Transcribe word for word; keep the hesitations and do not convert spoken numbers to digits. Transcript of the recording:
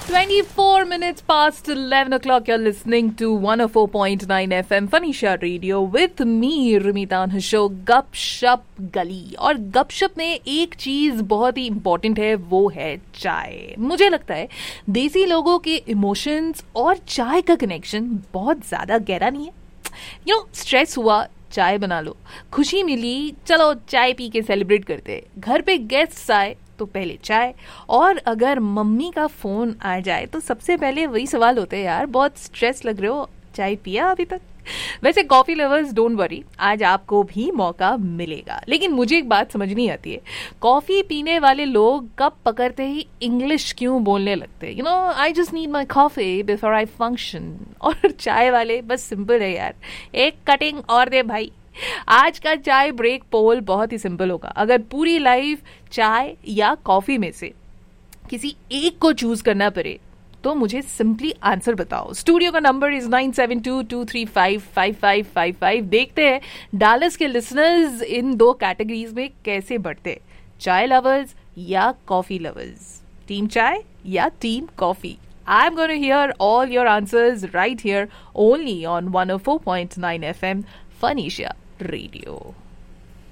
twenty-four minutes past eleven o'clock, you're listening to one oh four point nine F M Fanisha Radio with me, Rimita on her show गपशप गली। और गपशप में एक चीज बहुत ही इंपॉर्टेंट है, वो है चाय। मुझे लगता है देसी लोगों के इमोशंस और चाय का कनेक्शन बहुत ज्यादा गहरा नहीं है। यू नो, स्ट्रेस हुआ, चाय बना लो, खुशी मिली, चलो चाय पी के सेलिब्रेट करते हैं, घर पे गेस्ट्स आए तो पहले चाय, और अगर मम्मी का फोन आ जाए तो सबसे पहले वही सवाल होते हैं, यार बहुत स्ट्रेस लग रहे हो, चाय पिया अभी तक? वैसे कॉफी लवर्स डोंट वरी, आज आपको भी मौका मिलेगा। लेकिन मुझे एक बात समझ नहीं आती है, कॉफी पीने वाले लोग कब पकड़ते ही इंग्लिश क्यों बोलने लगते हैं? You know, I just need my coffee before I function. और चाय वाले बस सिंपल है यार, एक कटिंग और दे भाई। आज का चाय ब्रेक पोल बहुत ही सिंपल होगा। अगर पूरी लाइफ चाय या कॉफी में से किसी एक को चूज करना पड़े तो मुझे सिंपली आंसर बताओ। स्टूडियो का number is nine seven to to three five five five five five. देखते हैं डालस के लिसनर्स इन दो कैटेगरीज में कैसे बढ़ते, चाय लवर्स या कॉफी लवर्स, टीम चाय या team coffee. I'm going to hear all your answers right here only on one oh four point nine F M Fanisha Radio.